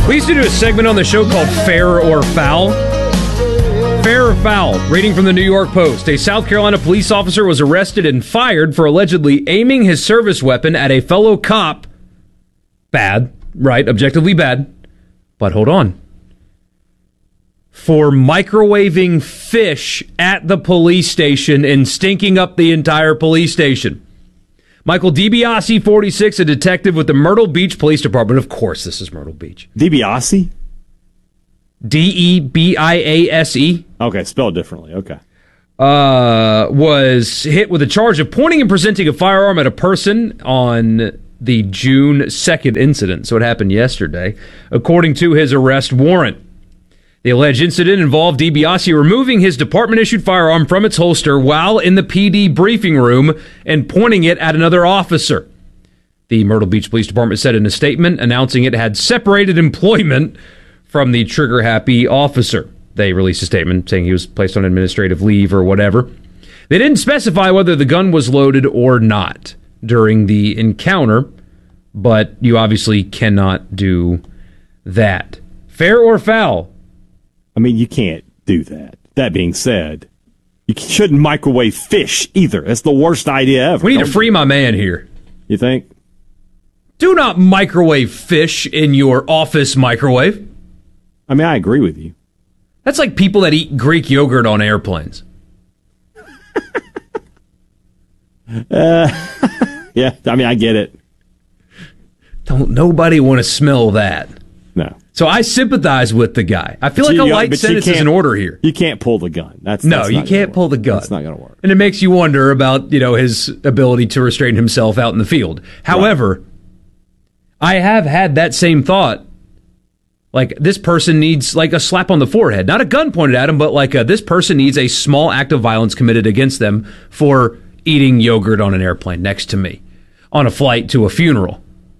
We used to do a segment on the show called Fair or Foul. Fair or foul, reading from the New York Post. A South Carolina police officer was arrested and fired for allegedly aiming his service weapon at a fellow cop. Bad, right? Objectively bad. But hold on. For microwaving fish at the police station and stinking up the entire police station. Michael DiBiase, 46, a detective with the Myrtle Beach Police Department. Of course, this is Myrtle Beach. DiBiase? DeBiase. Okay, spelled differently. Okay. Was hit with a charge of pointing and presenting a firearm at a person on the June 2nd incident. So it happened yesterday, according to his arrest warrant. The alleged incident involved DiBiase removing his department-issued firearm from its holster while in the PD briefing room and pointing it at another officer. The Myrtle Beach Police Department said in a statement announcing it had separated employment from the trigger-happy officer. They released a statement saying he was placed on administrative leave or whatever. They didn't specify whether the gun was loaded or not during the encounter, but you obviously cannot do that. Fair or foul? I mean, you can't do that. That being said, you shouldn't microwave fish either. That's the worst idea ever. We need to free my man here. You think? Do not microwave fish in your office microwave. I mean, I agree with you. That's like people that eat Greek yogurt on airplanes. Yeah, I mean, I get it. Don't nobody want to smell that. No. So I sympathize with the guy. I feel like a light sentence is in order here. You can't pull the gun. You can't pull the gun. That's not going to work. And it makes you wonder about, his ability to restrain himself out in the field. However, I have had that same thought. Like, this person needs, like, a slap on the forehead. Not a gun pointed at him, but, like, this person needs a small act of violence committed against them for eating yogurt on an airplane next to me on a flight to a funeral.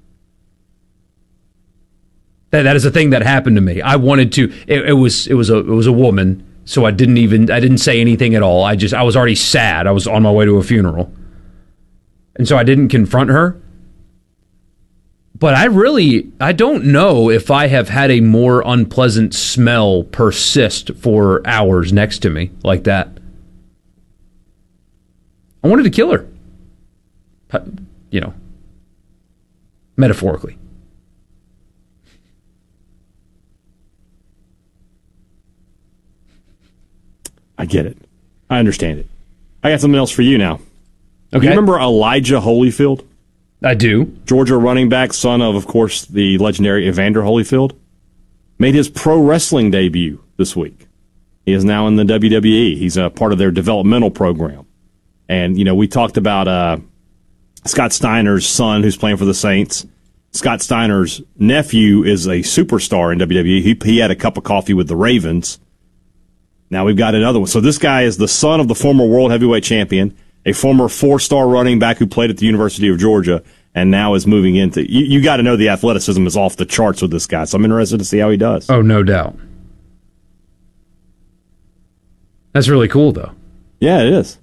That is a thing that happened to me. I wanted to. It was a woman, so I didn't say anything at all. I was already sad. I was on my way to a funeral, and so I didn't confront her. But I don't know if I have had a more unpleasant smell persist for hours next to me like that. I wanted to kill her, metaphorically. I get it. I understand it. I got something else for you now. Okay. You remember Elijah Holyfield? I do. Georgia running back, son of course, the legendary Evander Holyfield, made his pro wrestling debut this week. He is now in the WWE. He's a part of their developmental program. And, we talked about Scott Steiner's son who's playing for the Saints. Scott Steiner's nephew is a superstar in WWE. He had a cup of coffee with the Ravens. Now we've got another one. So this guy is the son of the former world heavyweight champion, a former 4-star running back who played at the University of Georgia, and now is moving into... You got to know the athleticism is off the charts with this guy, so I'm interested to see how he does. Oh, no doubt. That's really cool, though. Yeah, it is.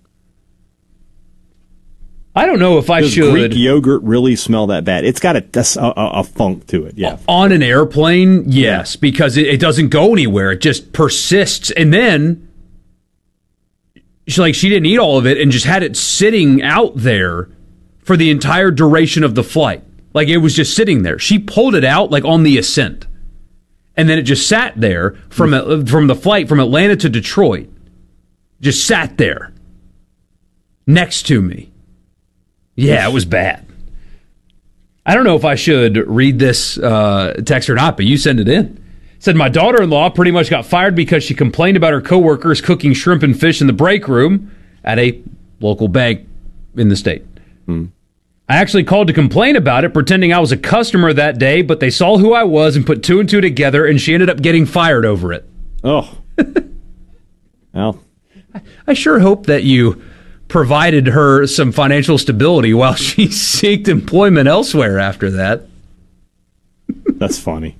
I don't know if I Does should... Greek yogurt really smell that bad? It's got a funk to it, yeah. On an airplane, yes, because it doesn't go anywhere. It just persists. And then, she didn't eat all of it and just had it sitting out there for the entire duration of the flight. Like, it was just sitting there. She pulled it out, on the ascent. And then it just sat there from the flight from Atlanta to Detroit. Just sat there next to me. Yeah, it was bad. I don't know if I should read this text or not, but you send it in. It said, my daughter-in-law pretty much got fired because she complained about her coworkers cooking shrimp and fish in the break room at a local bank in the state. I actually called to complain about it, pretending I was a customer that day, but they saw who I was and put two and two together, and she ended up getting fired over it. Oh. Well. I sure hope that you provided her some financial stability while she sought employment elsewhere after that. That's funny.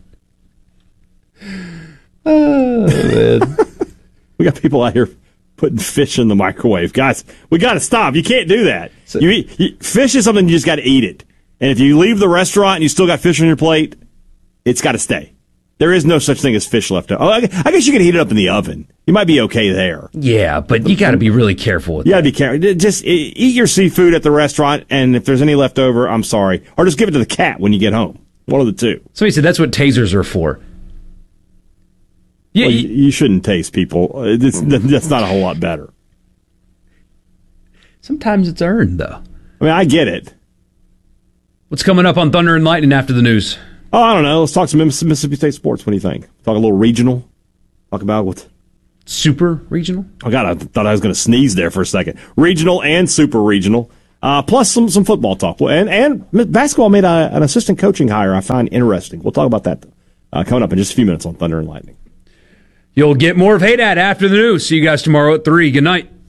Oh, man. We got people out here putting fish in the microwave. Guys, we got to stop. You can't do that. Fish is something you just got to eat it. And if you leave the restaurant and you still got fish on your plate, it's got to stay. There is no such thing as fish left over. I guess you can heat it up in the oven. You might be okay there. Yeah, but you got to be really careful with that. You got to be careful. Just eat your seafood at the restaurant, and if there's any left over, I'm sorry. Or just give it to the cat when you get home. One of the two. Somebody said that's what tasers are for. Yeah, well, you shouldn't taste people. That's not a whole lot better. Sometimes it's earned, though. I mean, I get it. What's coming up on Thunder and Lightning after the news? Oh, I don't know. Let's talk some Mississippi State sports. What do you think? Talk a little regional. Talk about what? Super regional? Oh, God, I thought I was going to sneeze there for a second. Regional and super regional. Plus some football talk. And basketball made an assistant coaching hire I find interesting. We'll talk about that coming up in just a few minutes on Thunder and Lightning. You'll get more of Hey Dad after the news. See you guys tomorrow at 3. Good night.